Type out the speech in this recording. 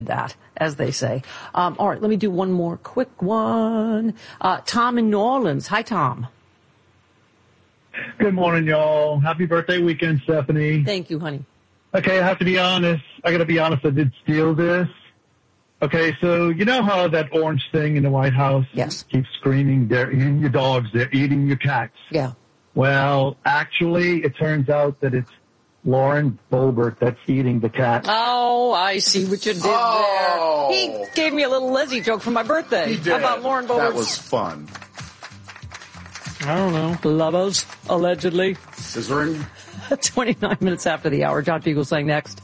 that, as they say. All right, let me do one more quick one. Tom in New Orleans. Hi, Tom. Good morning, y'all. Happy birthday weekend, Stephanie. Thank you, honey. Okay, I have to be honest. I got to be honest. I did steal this. Okay, so you know how that orange thing in the White House keeps screaming, they're eating your dogs, they're eating your cats. Yeah. Well, actually, it turns out that it's Lauren Boebert that's eating the cat. Oh, I see what you did there. He gave me a little Leslie joke for my birthday. He did. How about Lauren Boebert? That was fun. I don't know. Lovers, allegedly. Scissoring. 29 minutes after the hour. John Fugel saying next.